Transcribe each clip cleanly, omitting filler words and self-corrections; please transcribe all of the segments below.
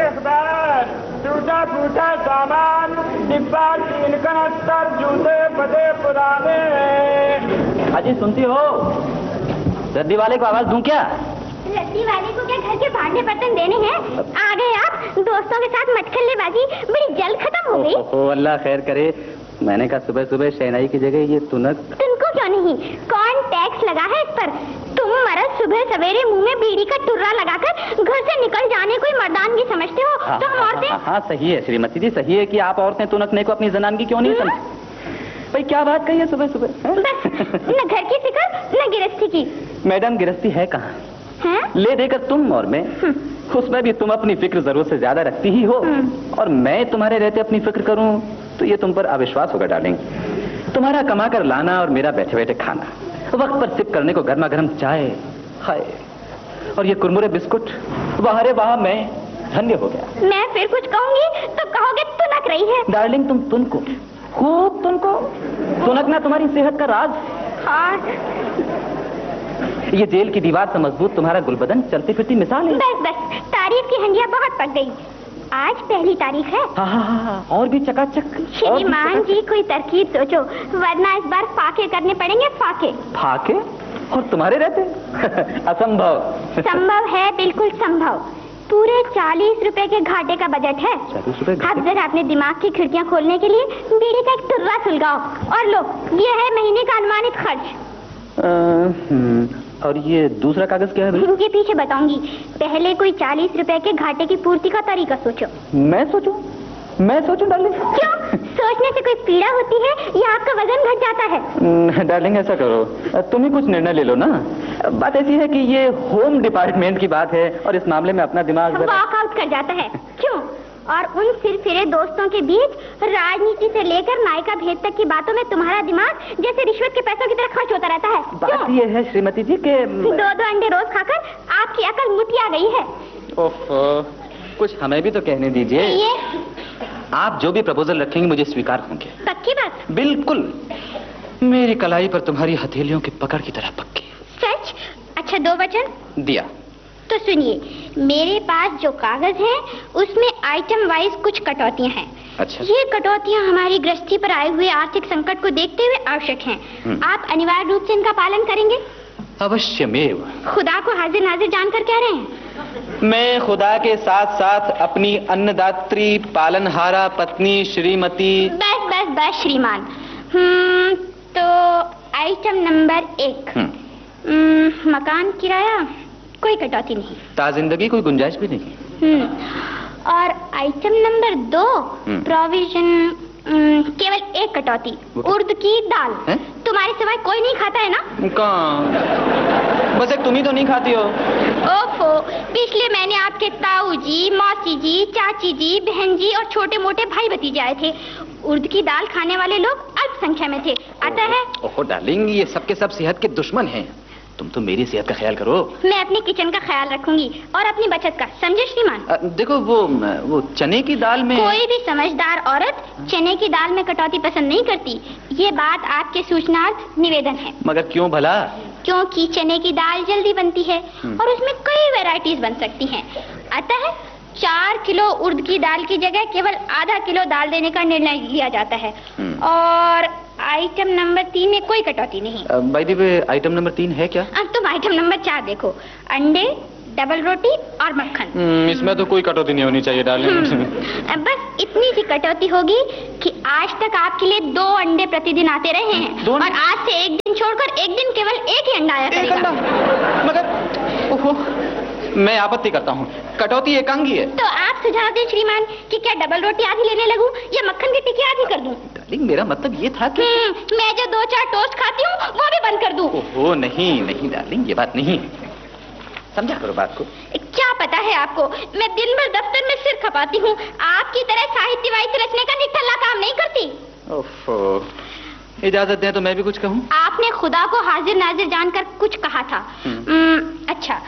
टूटा फूटा सामान, डिब्बा 369, जूते पते पुराने। अजी सुनती हो? रद्दी वाले को आवाज दूं क्या? रद्दी वाले को क्या घर के भांडे बर्तन देने हैं? आ गए आप? दोस्तों के साथ मटखल्लेबाजी बड़ी जल्द खत्म हो गई। ओह अल्लाह खैर करे। मैंने कहा सुबह सुबह शहनाई की जगह ये तुनक। तुमको क्यों नहीं? कौन टैक्स लगा है इस पर? तुम मर्द सुबह सवेरे मुंह में बीड़ी का टुर्रा लगाकर घर से निकल जाने कोई मर्दानगी समझते हो? तो हम औरतें? हाँ सही है श्रीमती जी, सही है कि आप औरतें तुनकने को अपनी जनानगी क्यों नहीं समझ। भाई क्या बात कही है सुबह सुबह? बस न घर की फिक्र न गिरस्ती की। मैडम गिरस्ती है कहाँ? है? ले देकर तुम और मैं, उसमें भी तुम अपनी फिक्र जरूरत से ज्यादा रखती ही हो, और मैं तुम्हारे रहते अपनी फिक्र करूं तो ये तुम पर अविश्वास होगा डार्लिंग। तुम्हारा कमा कर लाना और मेरा बैठे बैठे खाना, वक्त पर सिप करने को गर्मा गर्म चाय, हाय, और ये कुरमुरे बिस्कुट, वाह रे वाह, मैं धन्य हो गया। मैं फिर कुछ कहूंगी तो कहोगे तुनक रही है। डार्लिंग तुम तुनको, खूब तुनको, तुनकना तुम्हारी सेहत का राज। हाँ। ये जेल की दीवार से मजबूत तुम्हारा गुलबदन चलती फिरती मिसाल है। बस बस, तारीफ की हंडिया बहुत पक गई। आज पहली तारीख है। हाँ, और भी चकाचक। श्रीमान जी कोई तरकीब सोचो, वरना इस बार फाके करने पड़ेंगे। फाके? फाके? और तुम्हारे रहते? असंभव। संभव है, बिल्कुल संभव। पूरे 40 रुपए के घाटे का बजट है। 40 रुपए? अब जरा अपने दिमाग की खिड़कियां खोलने के लिए बीड़ी का एक टुर्रा सुलगाओ और लो, ये है महीने का अनुमानित खर्च। और ये दूसरा कागज क्या है भाई? इनके पीछे बताऊंगी। पहले कोई 40 रुपए के घाटे की पूर्ति का तरीका सोचो। मैं सोचूं डार्लिंग? क्यों? सोचने से कोई पीड़ा होती है या आपका वजन घट जाता है? डार्लिंग ऐसा करो, तुम ही कुछ निर्णय ले लो ना। बात ऐसी है कि ये होम डिपार्टमेंट की बात है और इस मामले में अपना दिमाग वॉकआउट कर जाता है। क्यों? और उन सिरफिरे दोस्तों के बीच राजनीति से लेकर नायिका भेद तक की बातों में तुम्हारा दिमाग जैसे रिश्वत के पैसों की तरह खर्च होता रहता है। बात ये है श्रीमती जी के 2 अंडे रोज खाकर आपकी अकल मुतिया गई है। ओहो, कुछ हमें भी तो कहने दीजिए। ये आप जो भी प्रपोजल रखेंगे मुझे स्वीकार होंगे। पक्की बात? बिल्कुल, मेरी कलाई पर तुम्हारी हथेलियों की पकड़ की तरह पक्की। सच? अच्छा, 2 वचन दिया। तो सुनिए, मेरे पास जो कागज है उसमें आइटम वाइज कुछ कटौतियां हैं। अच्छा। ये कटौतियां हमारी गृहस्थी पर आए हुए आर्थिक संकट को देखते हुए आवश्यक हैं। आप अनिवार्य रूप से इनका पालन करेंगे? अवश्यमेव। खुदा को हाजिर नाजिर जानकर कह रहे हैं? मैं खुदा के साथ साथ अपनी अन्नदात्री पालनहारा पत्नी श्रीमती। बस बस बस श्रीमान। तो आइटम नंबर 1, मकान किराया कोई कटौती नहीं, ताजिंदगी कोई गुंजाइश भी नहीं। और आइटम नंबर 2, प्रोविजन, केवल एक कटौती, उर्द की दाल। तुम्हारे सिवाय कोई नहीं खाता है ना? कहाँ? बस एक तुम ही तो नहीं खाती हो। ओफो, पिछले महीने आपके ताऊ जी, मौसी जी, चाची जी, बहन जी और छोटे मोटे भाई भतीजे आए थे। उर्द की दाल खाने वाले लोग अल्प संख्या में थे। अतः ओहो डार्लिंग, ये सबके सब सेहत के दुश्मन हैं। तुम तो मेरी सेहत का ख्याल करो। मैं अपने किचन का ख्याल रखूंगी और अपनी बचत का, समझे श्रीमान? देखो वो चने की दाल में, कोई भी समझदार औरत चने की दाल में कटौती पसंद नहीं करती। ये बात आपके सूचनार्थ निवेदन है। मगर क्यों भला? क्योंकि चने की दाल जल्दी बनती है और उसमें कई वैरायटीज बन सकती हैं। अतः 4 किलो उर्द की दाल की जगह केवल आधा किलो दाल देने का निर्णय लिया जाता है। और आइटम नंबर 3 में कोई कटौती नहीं। By the way, item number 3 है क्या? तुम आइटम नंबर 4 देखो, अंडे, डबल रोटी और मक्खन। इसमें तो कोई कटौती नहीं होनी चाहिए डार्लिंग। बस इतनी सी कटौती होगी कि आज तक आपके लिए 2 अंडे प्रतिदिन आते रहे हैं और आज से एक दिन छोड़कर एक दिन केवल एक ही अंडा आया करेगा। मगर ओहो, मैं आपत्ति करता हूँ, कटौती एकांगी है। तो आप सुझाव दें श्रीमान कि क्या डबल रोटी आधी लेने लगूं या मक्खन की टिक्की आधी कर दूं? डार्लिंग, मेरा मतलब ये था कि मैं जो 2-4 टोस्ट खाती हूँ वो भी बंद कर दूं। ओहो नहीं डार्लिंग, ये बात नहीं, समझा करो बात को। क्या पता है आपको, मैं दिन भर दफ्तर में सिर खपाती हूँ, आपकी तरह साहित्य वाहित्य रचने का निठल्ला काम नहीं करती। ओफो, इजाजत दें तो मैं भी कुछ कहूँ? आपने खुदा को हाजिर नाजिर जानकर कुछ कहा था। अच्छा,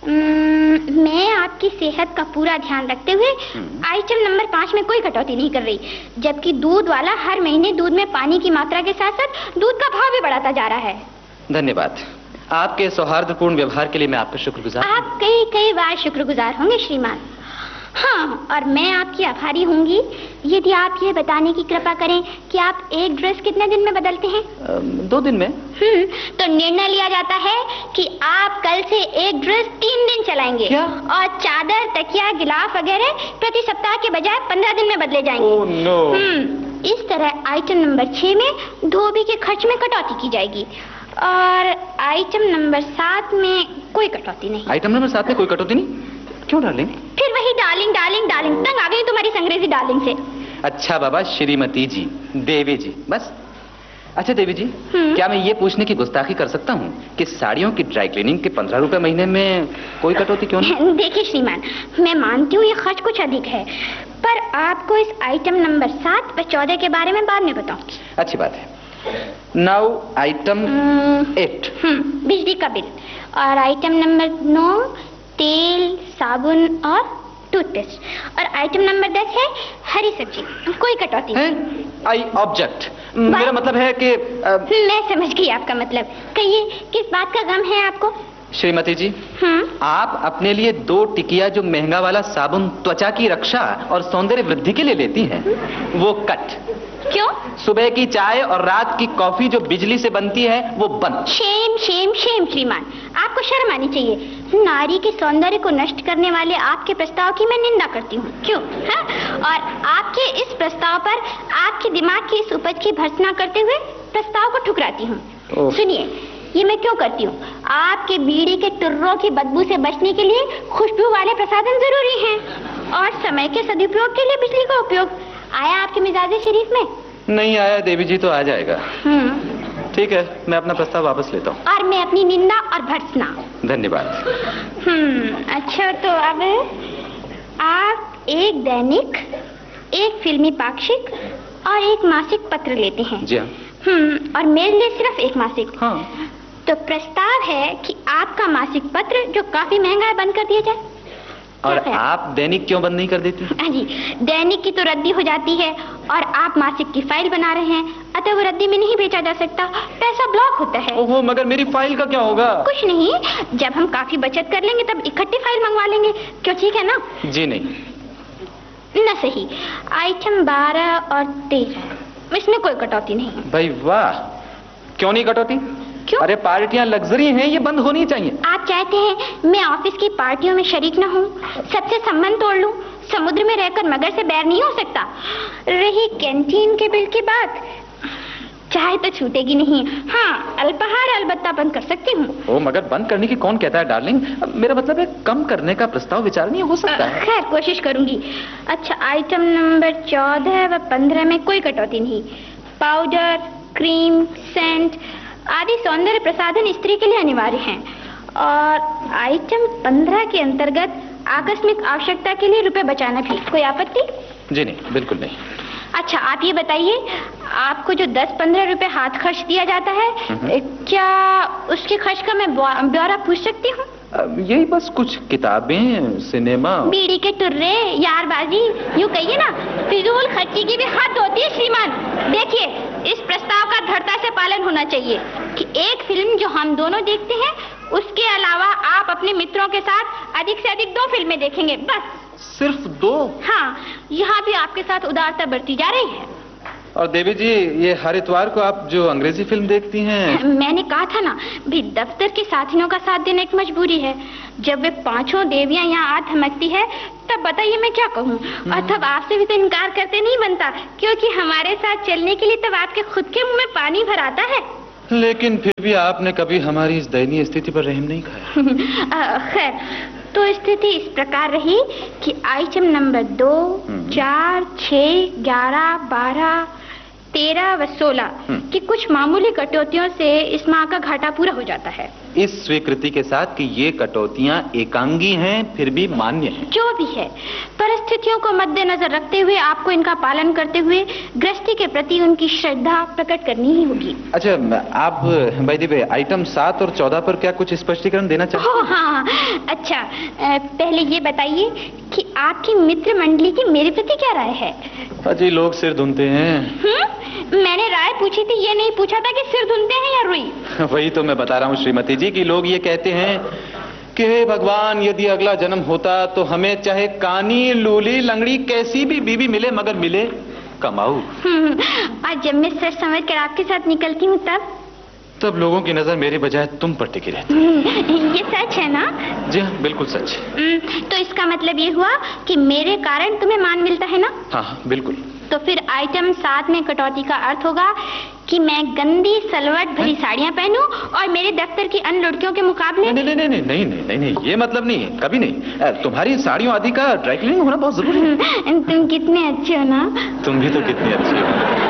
मैं आपकी सेहत का पूरा ध्यान रखते हुए आइटम नंबर 5 में कोई कटौती नहीं कर रही, जबकि दूध वाला हर महीने दूध में पानी की मात्रा के साथ साथ दूध का भाव भी बढ़ाता जा रहा है। धन्यवाद, आपके सौहार्दपूर्ण व्यवहार के लिए मैं आपका शुक्रगुजार। आप कई बार शुक्रगुजार होंगे श्रीमान। हाँ, और मैं आपकी आभारी होंगी यदि आप ये बताने की कृपा करें कि आप एक ड्रेस कितने दिन में बदलते हैं? 2 दिन में। तो निर्णय लिया जाता है कि आप कल से एक ड्रेस 3 दिन चलाएंगे। क्या? और चादर, तकिया, गिलाफ वगैरह प्रति सप्ताह के बजाय 15 दिन में बदले जाएंगे। Oh no. इस तरह आइटम नंबर 6 में धोबी के खर्च में कटौती की जाएगी और आइटम नंबर 7 में कोई कटौती नहीं। आइटम नंबर 7 में कोई कटौती नहीं? क्यों डार्लिंग? फिर वही डार्लिंग डार्लिंग डार्लिंग, तंग आ गई तुम्हारी अंग्रेजी डार्लिंग से। अच्छा बाबा, श्रीमती जी, देवी जी, बस। अच्छा देवी जी, क्या मैं ये पूछने की गुस्ताखी कर सकता हूँ कि साड़ियों की ड्राई क्लीनिंग के 15 रुपए महीने में कोई कटौती क्यों नहीं? देखिए श्रीमान, मैं मानती हूँ ये खर्च कुछ अधिक है, पर आपको इस आइटम नंबर 7 व 14 के बारे में बाद में बताऊंगी। अच्छी बात है। Now item 8। बिजली का बिल। और आइटम नंबर 9 तेल, साबुन और टूथपेस्ट। और आइटम नंबर 10 है हरी सब्जी, कोई कटौती नहीं। I object. मेरा मतलब है कि मैं समझ गई आपका मतलब। कहिए किस बात का गम है आपको? श्रीमती जी, आप अपने लिए 2 टिकिया जो महंगा वाला साबुन त्वचा की रक्षा और सौंदर्य वृद्धि के लिए लेती हैं, वो कट। क्यों? सुबह की चाय और रात की कॉफी जो बिजली से बनती है वो बंद। शेम शेम शेम श्रीमान, आपको शर्म आनी चाहिए। नारी के सौंदर्य को नष्ट करने वाले आपके प्रस्ताव की मैं निंदा करती हूँ। क्यों? हाँ? और आपके इस प्रस्ताव पर आपके दिमाग की इस उपज की भर्त्सना करते हुए प्रस्ताव को ठुकराती हूँ। सुनिए, ये मैं क्यों करती हूँ? आपके बीड़ी के टुर्रों की बदबू से बचने के लिए खुशबू वाले प्रसाधन जरूरी हैं और समय के सदुपयोग के लिए बिजली का उपयोग। आया आपके मिजाजे शरीफ में? नहीं आया देवी जी, तो आ जाएगा। ठीक है, मैं अपना प्रस्ताव वापस लेता हूँ। और मैं अपनी निंदा और भर्त्सना। धन्यवाद। अच्छा, तो अब आप एक दैनिक, एक फिल्मी पाक्षिक और एक मासिक पत्र लेते हैं। जी हाँ। और मेरे लिए सिर्फ एक मासिक। हाँ। तो प्रस्ताव है कि आपका मासिक पत्र जो काफी महंगा है बंद कर दिया जाए। और आप दैनिक क्यों बंद नहीं कर देती? हाँ जी, दैनिक की तो रद्दी हो जाती है और आप मासिक की फाइल बना रहे हैं, अतः वो रद्दी में नहीं बेचा जा सकता, पैसा ब्लॉक होता है। ओहो, मगर मेरी फाइल का क्या होगा? कुछ नहीं, जब हम काफी बचत कर लेंगे तब इकट्ठी फाइल मंगवा लेंगे। क्यों, ठीक है ना? जी नहीं। न सही। आइटम 12 और 13 इसमें कोई कटौती नहीं। भाई वाह, क्यों नहीं कटौती? क्यों? अरे पार्टियां लग्जरी हैं, ये बंद होनी चाहिए। आप चाहते हैं मैं ऑफिस की पार्टियों में शरीक न हूँ, सबसे संबंध तोड़ लूं? समुद्र में रहकर मगर से बैर नहीं हो सकता। रही कैंटीन के बिल की बात, चाहे तो छूटेगी नहीं। हाँ, अल्पाहार अलबत्ता बंद कर सकती हूँ। ओ, मगर बंद करने की कौन कहता है डार्लिंग? मेरा मतलब है कम करने का प्रस्ताव विचारणीय हो सकता है। खैर, कोशिश करूंगी। अच्छा, आइटम नंबर 14 व 15 में कोई कटौती नहीं। पाउडर, क्रीम, सेंट आदि सौंदर्य प्रसाधन स्त्री के लिए अनिवार्य हैं। और आइटम 15 के अंतर्गत आकस्मिक आवश्यकता के लिए रुपए बचाना भी। कोई आपत्ति? जी नहीं, बिल्कुल नहीं। अच्छा, आप ये बताइए, आपको जो 10-15 रुपए हाथ खर्च दिया जाता है, क्या उसके खर्च का मैं ब्यौरा पूछ सकती हूँ? यही बस कुछ किताबें, सिनेमा, बीड़ी के टुर्रे, यारबाजी, यूँ कहिए ना, फिजूल खर्ची की भी हद होती है श्रीमान। देखिए, इस प्रस्ताव का दृढ़ता से पालन होना चाहिए कि एक फिल्म जो हम दोनों देखते हैं, उसके अलावा आप अपने मित्रों के साथ अधिक से अधिक 2 फिल्में देखेंगे, बस। सिर्फ 2? हाँ, यहाँ भी आपके साथ उदारता बढ़ती जा रही है। और देवी जी, ये हर इतवार को आप जो अंग्रेजी फिल्म देखती हैं। मैंने कहा था ना, भी दफ्तर के साथियों का साथ देना एक मजबूरी है। जब वे 5 देवियां यहाँ आ धमकती है, तब बताइए मैं क्या कहूँ। और तब आपसे भी तो इनकार करते नहीं बनता, क्योंकि हमारे साथ चलने के लिए तब आपके खुद के मुंह में पानी भर आता है। लेकिन फिर भी आपने कभी हमारी इस दयनीय स्थिति पर रहम नहीं खाया। खैर, तो स्थिति इस प्रकार रही कि आइटम नंबर 2, 4, 6, 11, 12, 13 व 16 की कुछ मामूली कटौतियों से इस माह का घाटा पूरा हो जाता है। इस स्वीकृति के साथ कि ये कटौतियां एकांगी हैं, फिर भी मान्य हैं। जो भी है, परिस्थितियों को मद्देनजर रखते हुए आपको इनका पालन करते हुए गृहस्थी के प्रति उनकी श्रद्धा प्रकट करनी ही होगी। अच्छा, आप भाई दी आइटम 7 और 14 पर क्या कुछ स्पष्टीकरण देना चाहते हैं? हाँ, अच्छा, पहले ये बताइए कि आपकी मित्र मंडली की मेरे प्रति क्या राय है? अजी, लोग सिर धुनते हैं। मैंने राय पूछी थी, ये नहीं पूछा था कि सिर धुनते हैं या रुई। वही तो मैं बता रहा हूँ श्रीमती जी, कि लोग ये कहते हैं कि हे भगवान, यदि अगला जन्म होता तो हमें चाहे कानी, लूली, लंगड़ी, कैसी भी बीवी मिले, मगर मिले कमाऊ। और जब मैं सच समझ कर आपके साथ निकलती हूँ तब लोगों की नजर मेरे बजाय तुम पर टिकी रहती है। ये सच है ना? जी हाँ, बिल्कुल सच। तो इसका मतलब ये हुआ कि मेरे कारण तुम्हें मान मिलता है ना? हाँ बिल्कुल। तो फिर आइटम 7 में कटौती का अर्थ होगा कि मैं गंदी सलवट भरी साड़ियाँ पहनूं और मेरे दफ्तर की अन्य लड़कियों के मुकाबले। नहीं नहीं नहीं नहीं नहीं नहीं नहीं, नहीं ये मतलब नहीं है, कभी नहीं। तुम्हारी साड़ियों आदि का ड्राई क्लीनिंग होना बहुत जरूरी है। तुम कितने अच्छे हो ना। तुम भी तो कितनी अच्छी हो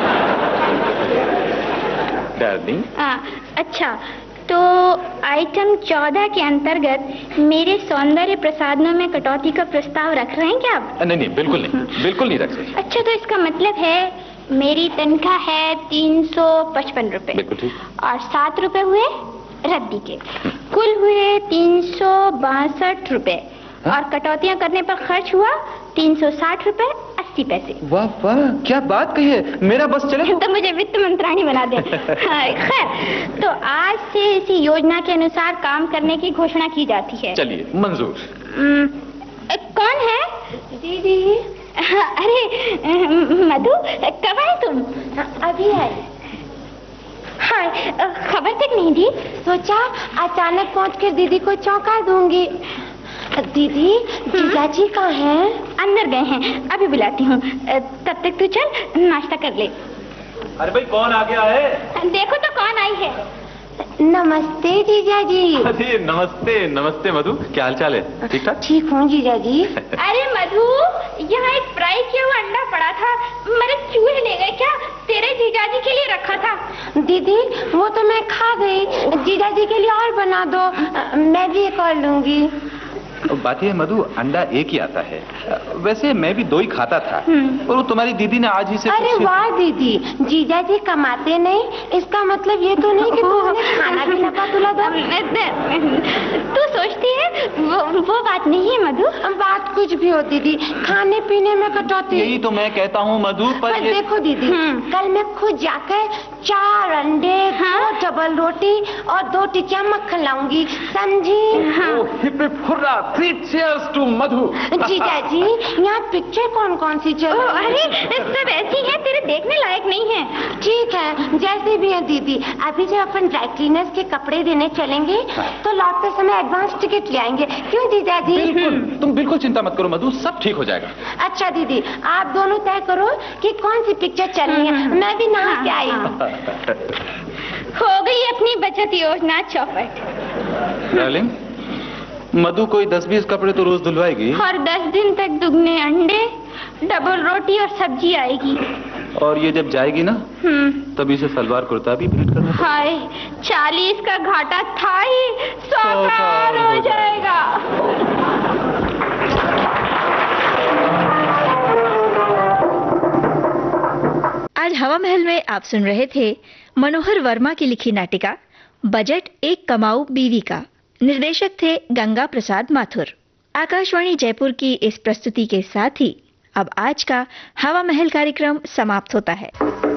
डार्लिंग। अच्छा, तो आइटम 14 के अंतर्गत मेरे सौंदर्य प्रसाधनों में कटौती का प्रस्ताव रख रहे हैं क्या आप? नहीं नहीं, बिल्कुल नहीं, बिल्कुल नहीं रख रहे। अच्छा, तो इसका मतलब है मेरी तनख्वाह है 355 रुपए। बिल्कुल ठीक। और 7 रुपए हुए रद्दी के, कुल हुए 362 रुपए। और कटौतियां करने पर खर्च हुआ 360 रुपए 80 पैसे। वाह वाह, क्या बात कही है, मेरा बस चले तो मुझे वित्त मंत्राणी बना दे। खैर, तो आज से इसी योजना के अनुसार काम करने की घोषणा की जाती है। चलिए, मंजूर। कौन है? दीदी। अरे मधु, कब आए तुम? अभी आई। हाय, खबर तक नहीं दी। सोचा अचानक पहुंच कर दीदी को चौंका दूंगी। दीदी, जीजाजी कहाँ हैं? अंदर गए हैं, अभी बुलाती हूँ। तब तक तू चल नाश्ता कर ले। अरे भाई, कौन आ गया है? देखो तो कौन आई है। नमस्ते जीजाजी। अरे नमस्ते नमस्ते मधु, क्या हाल चाल है? ठीक ठाक? ठीक हूँ जीजाजी। अरे मधु, यहाँ एक फ्राई किया हुआ अंडा पड़ा था, मेरे चूहे ले गए क्या? तेरे जीजाजी के लिए रखा था। दीदी, वो तो मैं खा गई, जीजाजी के लिए और बना दो, मैं भी एक और लूंगी। बात यह है मधु, अंडा एक ही आता है। वैसे मैं भी 2 ही खाता था, और वो तुम्हारी दीदी ने आज ही से। अरे वाह दीदी, जीजाजी कमाते नहीं, इसका मतलब ये तो नहीं कि तू उन्हें खाना भी लगा तुला दो। तू सोचती है वो बात नहीं है मधु। बात कुछ भी हो दीदी, खाने पीने में कटौती। यही तो मैं कहता हूँ मधु, पर देखो दीदी, कल मैं खुद जाकर 4 अंडे, 2 डबल रोटी और 2 टिकिया मक्खन लाऊंगी, समझी? Three cheers to मधु। जीजाजी, यहाँ पिक्चर कौन कौन सी चल रही है? अरे सब ऐसी है, तेरे देखने लायक नहीं है। ठीक है, जैसे भी है दीदी। अभी जब अपन ड्राई क्लीनर्स के कपड़े देने चलेंगे तो लौटते समय एडवांस टिकट ले आएंगे, क्यों जीजाजी? बिल्कुल, तुम बिल्कुल चिंता मत करो मधु, सब ठीक हो जाएगा। अच्छा दीदी, आप दोनों तय करो कि कौन सी पिक्चर चलनी है, मैं भी नहा के आई। हो गई अपनी बचत योजना चौपट। डार्लिंग, मधु कोई 10-20 कपड़े तो रोज धुलवाएगी, और 10 दिन तक दुगने अंडे, डबल रोटी और सब्जी आएगी। और ये जब जाएगी ना, तभी से सलवार कुर्ता भी भेंट करना। हाय, 40 का घाटा था ही, 100 का और हो जाएगा। आज हवा महल में आप सुन रहे थे मनोहर वर्मा की लिखी नाटिका बजट एक कमाऊ बीवी का। निर्देशक थे गंगा प्रसाद माथुर। आकाशवाणी जयपुर की इस प्रस्तुति के साथ ही अब आज का हवा महल कार्यक्रम समाप्त होता है।